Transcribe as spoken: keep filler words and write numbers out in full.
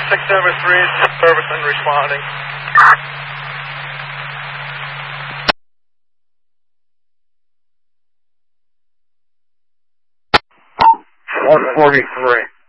six seven three is service and responding. one forty-three.